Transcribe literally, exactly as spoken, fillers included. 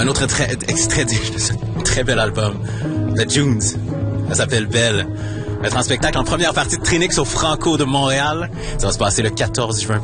un autre très, extrait de ce très bel album, The Junes. Ça s'appelle Belle. Mettre en spectacle en première partie de Trinix au Franco de Montréal. Ça va se passer le quatorze juin